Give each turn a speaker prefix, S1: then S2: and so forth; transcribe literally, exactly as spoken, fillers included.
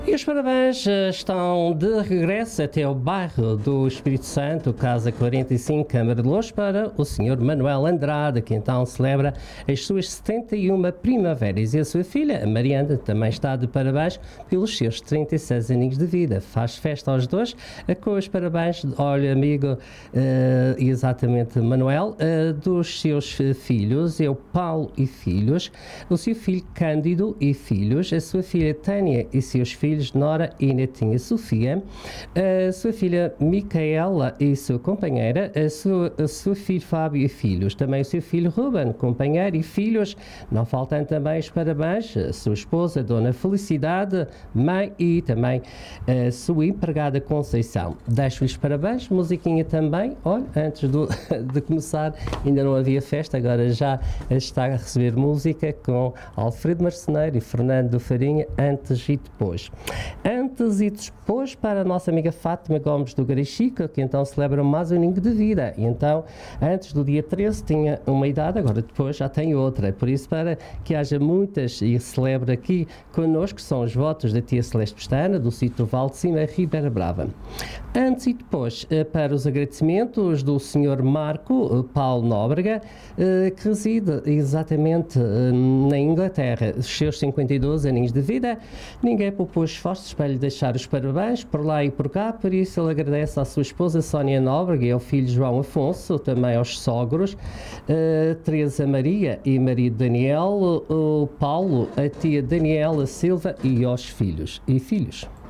S1: E os parabéns eh, estão de regresso até ao bairro do Espírito Santo, Casa quarenta e cinco, Câmara de Louros, para o senhor Manuel Andrade, que então celebra as suas setenta e uma primaveras. E a sua filha, a Mariana, também está de parabéns pelos seus trinta e seis aninhos de vida. Faz festa aos dois, eh, com os parabéns, olha, amigo, eh, exatamente, Manuel, eh, dos seus filhos, é o Paulo e filhos, o seu filho Cândido e filhos, a sua filha Tânia e seus filhos, Nora e netinha Sofia, a sua filha Micaela e sua companheira, a sua, a seu filho Fábio e filhos, também o seu filho Ruben, companheiro e filhos, não faltam também os parabéns, a sua esposa, Dona Felicidade, mãe e também a sua empregada Conceição. Deixo-lhes parabéns, musiquinha também, olha, antes do, de começar ainda não havia festa, agora já está a receber música com Alfredo Marceneiro e Fernando Farinha, antes e depois. Antes e depois para a nossa amiga Fátima Gomes do Garichica, que então celebra mais um aninho de vida. E então, antes do dia treze tinha uma idade, agora depois já tem outra. Por isso, para que haja muitas e celebre aqui connosco, são os votos da tia Celeste Pestana, do sítio Val de Cima, Ribeira Brava. Antes e depois, para os agradecimentos do senhor Marco Paulo Nóbrega, que reside exatamente na Inglaterra, os seus cinquenta e dois aninhos de vida. Ninguém poupou esforços para lhe deixar os parabéns por lá e por cá, por isso ele agradece à sua esposa Sónia Nóbrega e ao filho João Afonso, também aos sogros, uh, Teresa Maria e marido Daniel, o Paulo, a tia Daniela Silva e aos filhos e filhos.